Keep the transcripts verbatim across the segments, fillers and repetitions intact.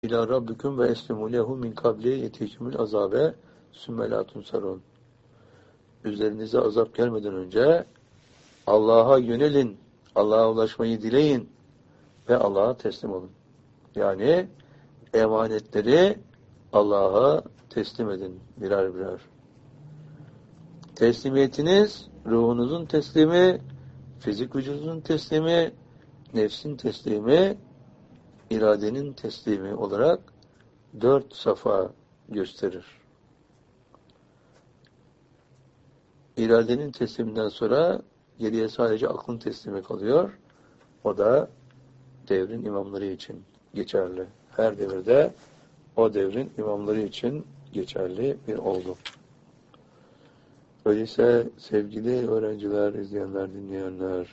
İlâ rabbikum ve eslimû lehu min kabli yetihimül azabe sümme lâ tunsarûn. Üzerinize azap gelmeden önce Allah'a yönelin, Allah'a ulaşmayı dileyin ve Allah'a teslim olun. Yani emanetleri Allah'a teslim edin birer birer. Teslimiyetiniz, ruhunuzun teslimi, fizik vücudunun teslimi, nefsin teslimi, iradenin teslimi olarak dört safa gösterir. İradenin tesliminden sonra geriye sadece aklın teslimi kalıyor. O da devrin imamları için geçerli. Her devirde o devrin imamları için geçerli bir olgu. Öyleyse sevgili öğrenciler, izleyenler, dinleyenler,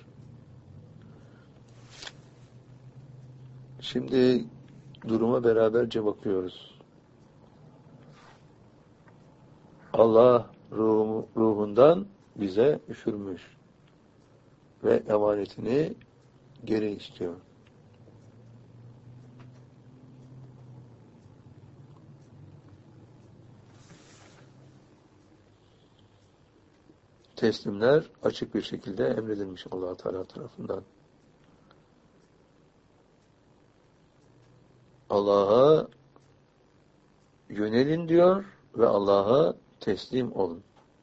şimdi duruma beraberce bakıyoruz. Allah ruh, ruhundan bize üfürmüş ve emanetini geri istiyor. Teslimler açık bir şekilde emredilmiş Allah Teala tarafından. Allah'a yönelin diyor ve Allah'a teslim olun.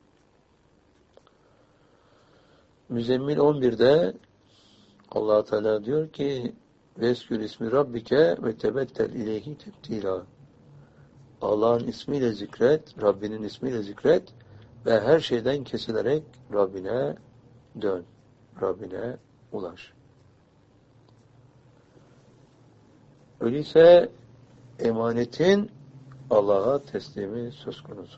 Müzzemmil on birde Allah Teala diyor ki Veskür ismi Rabbike ve tebettel ileyhi tebtila. Allah'ın ismiyle zikret, Rabbinin ismiyle zikret ve her şeyden kesilerek Rabbine dön. Rabbine ulaş. Öyleyse emanetin Allah'a teslimi söz konusu.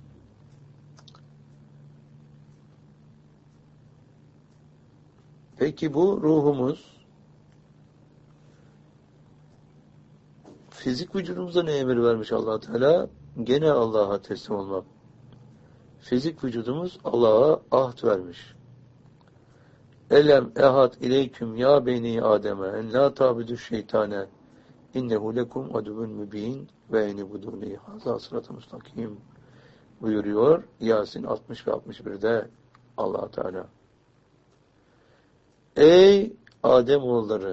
Peki bu ruhumuz fizik vücudumuza ne emir vermiş Allah Teala? Gene Allah'a teslim olmak. Fizik vücudumuz Allah'a ahd vermiş. Elem ehad ileyküm ya beni Adem'e en la tabidu şeytane innehu lekum aduvun mübin ve eni buduni haza sırat-ı müstakim buyuruyor Yasin altmış ve altmış birde Allah Teala. Ey Adem oğulları,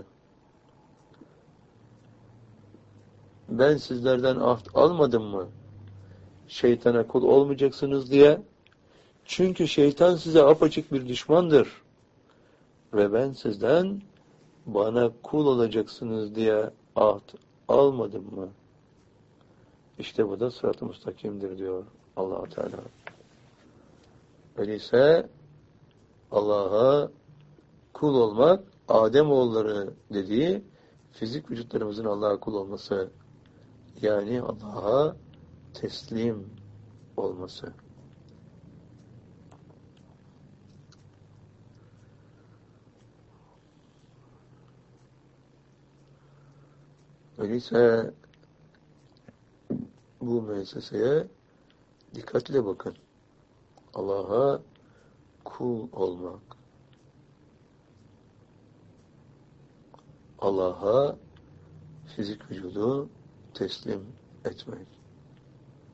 ben sizlerden ahd almadım mı? Şeytana kul olmayacaksınız diye. Çünkü şeytan size apaçık bir düşmandır. Ve ben sizden bana kul olacaksınız diye ahd almadım mı? İşte bu da sırat-ı müstakimdir diyor Allah Teala. Öyleyse Allah'a kul olmak, Ademoğulları dediği fizik vücutlarımızın Allah'a kul olması, yani Allah'a teslim olması. Öyleyse bu müesseseye dikkatle bakın. Allah'a kul olmak. Allah'a fizik vücudu teslim etmek.